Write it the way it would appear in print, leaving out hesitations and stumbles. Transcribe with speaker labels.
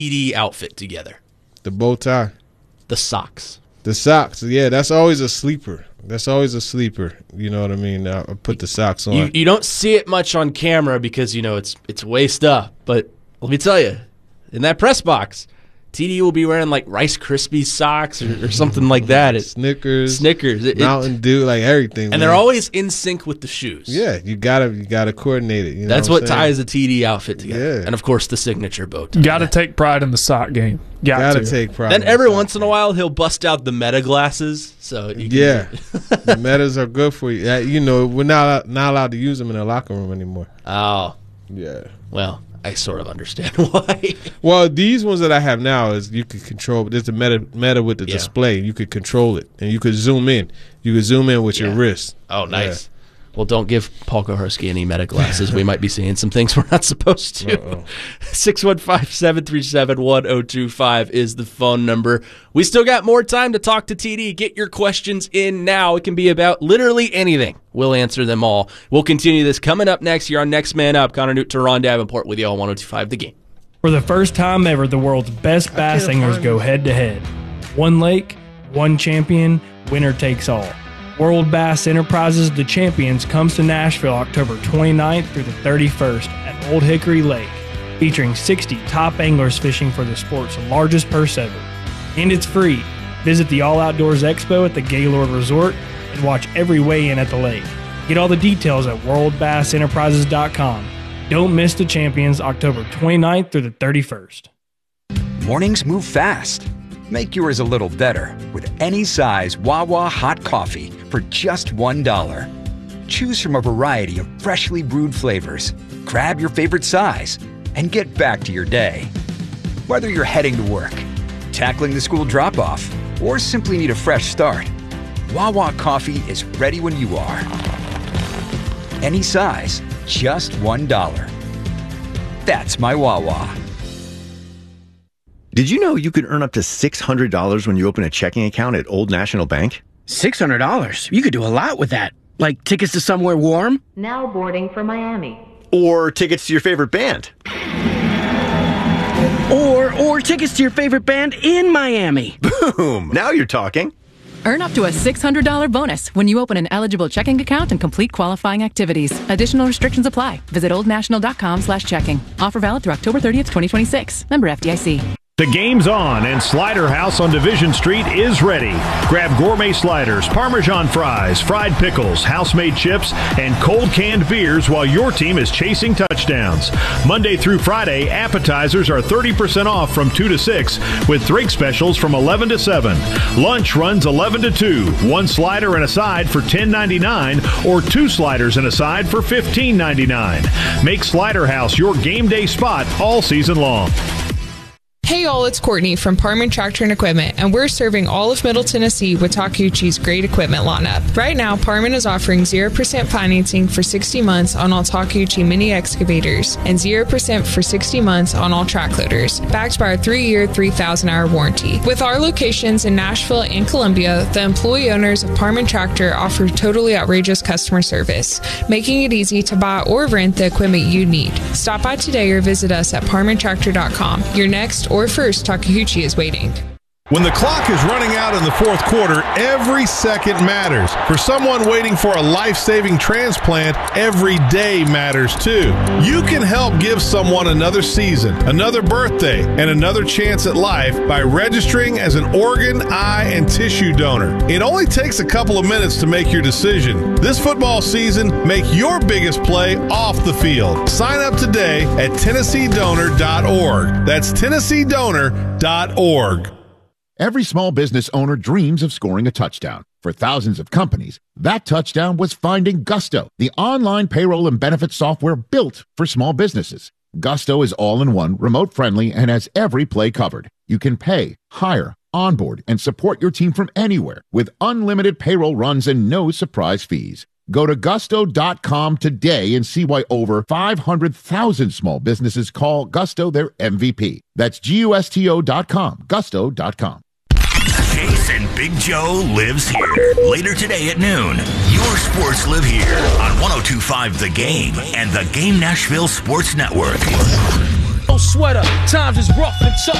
Speaker 1: TD outfit together?
Speaker 2: The bow tie.
Speaker 1: The socks.
Speaker 2: The socks. Yeah, that's always a sleeper. You know what I mean? I put the socks on.
Speaker 1: You don't see it much on camera because, it's waist up. But let me tell you, in that press box, TD will be wearing like Rice Krispies socks or something like that.
Speaker 2: Snickers,
Speaker 1: Mountain
Speaker 2: Dew, like everything.
Speaker 1: And they're always in sync with the shoes.
Speaker 2: Yeah, you gotta coordinate it.
Speaker 1: That's what ties the TD outfit together. Yeah. And of course the signature bow tie.
Speaker 3: Got to take pride in the sock game.
Speaker 2: Gotta take pride.
Speaker 1: Then every once in a while he'll bust out the Meta glasses.
Speaker 2: The Metas are good for you. We're not allowed to use them in the locker room anymore.
Speaker 1: Oh,
Speaker 2: yeah.
Speaker 1: Well, I sort of understand why.
Speaker 2: Well, these ones that I have now is you could control. There's a meta with the display. You could control it, and you could zoom in. You could zoom in with your wrist.
Speaker 1: Oh, nice. Yeah. Well, don't give Paul Koharski any Meta glasses. We might be seeing some things we're not supposed to. 615-737-1025 is the phone number. We still got more time to talk to TD. Get your questions in now. It can be about literally anything. We'll answer them all. We'll continue this coming up next. You're on Next Man Up. Connor Newt to Ron Davenport with you on 102.5 The Game.
Speaker 3: For the first time ever, the world's best bass singers go head-to-head. One lake, one champion, winner takes all. World Bass Enterprises The Champions comes to Nashville October 29th through the 31st at Old Hickory Lake, featuring 60 top anglers fishing for the sport's largest purse ever. And it's free. Visit the All Outdoors Expo at the Gaylord Resort and watch every weigh-in at the lake. Get all the details at worldbassenterprises.com. Don't miss The Champions October 29th through the 31st.
Speaker 4: Mornings move fast. Make yours a little better with any size Wawa hot coffee for just $1. Choose from a variety of freshly brewed flavors. Grab your favorite size and get back to your day. Whether you're heading to work, tackling the school drop-off, or simply need a fresh start, Wawa coffee is ready when you are. Any size, just $1. That's my Wawa.
Speaker 5: Did you know you could earn up to $600 when you open a checking account at Old National Bank?
Speaker 6: $600? You could do a lot with that. Like tickets to somewhere warm?
Speaker 7: Now boarding for Miami.
Speaker 5: Or tickets to your favorite band.
Speaker 6: Or tickets to your favorite band in Miami.
Speaker 5: Boom! Now you're talking.
Speaker 8: Earn up to a $600 bonus when you open an eligible checking account and complete qualifying activities. Additional restrictions apply. Visit oldnational.com/checking. Offer valid through October 30th, 2026. Member FDIC.
Speaker 9: The game's on, and Slider House on Division Street is ready. Grab gourmet sliders, Parmesan fries, fried pickles, house-made chips, and cold canned beers while your team is chasing touchdowns. Monday through Friday, appetizers are 30% off from 2 to 6, with drink specials from 11 to 7. Lunch runs 11 to 2. One slider and a side for $10.99, or two sliders and a side for $15.99. Make Slider House your game day spot all season long.
Speaker 10: Hey all, it's Courtney from Parman Tractor and Equipment, and we're serving all of Middle Tennessee with Takeuchi's great equipment lineup. Right now, Parman is offering 0% financing for 60 months on all Takeuchi mini excavators and 0% for 60 months on all track loaders, backed by our 3-year, 3,000-hour warranty. With our locations in Nashville and Columbia, the employee owners of Parman Tractor offer totally outrageous customer service, making it easy to buy or rent the equipment you need. Stop by today or visit us at parmantractor.com. Your next or first Takeuchi is waiting.
Speaker 11: When the clock is running out in the fourth quarter, every second matters. For someone waiting for a life-saving transplant, every day matters too. You can help give someone another season, another birthday, and another chance at life by registering as an organ, eye, and tissue donor. It only takes a couple of minutes to make your decision. This football season, make your biggest play off the field. Sign up today at TennesseeDonor.org. That's TennesseeDonor.org.
Speaker 12: Every small business owner dreams of scoring a touchdown. For thousands of companies, that touchdown was finding Gusto, the online payroll and benefits software built for small businesses. Gusto is all-in-one, remote-friendly, and has every play covered. You can pay, hire, onboard, and support your team from anywhere with unlimited payroll runs and no surprise fees. Go to gusto.com today and see why over 500,000 small businesses call Gusto their MVP. That's GUSTO.com, gusto.com.
Speaker 13: Chase and Big Joe lives here. Later today at noon, your sports live here on 102.5 The Game and the Game Nashville Sports Network.
Speaker 14: No sweater, times is rough and tough.